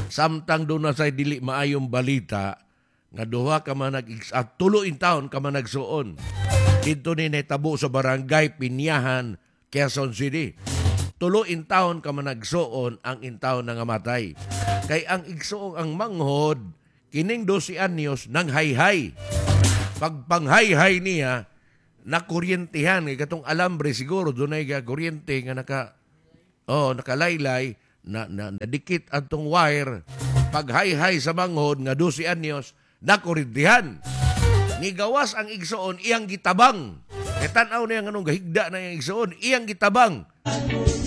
Samtang doon na say dili maayong balita nga duha ka man tulo in taon ka man nagsuon. Dito ni netabo sa barangay Pinyahan, Quezon City. Tulo in taon ka man nagsuon ang intaon nga matay. Kay ang igsuong ang manghod kining 12 anyos nang hayhay. Pagpanghayhay niya nakuryentihan kay katong alambre siguro dunay ga kuryente nga nakalaylay na nadikit atong wire. Paghayhay sa manghod nga 12 anyos nakuryentihan. Ni gawas ang igsoon iyang gitabang. Tan-aw niya nganong gahigda na iyang igsoon iyang gitabang.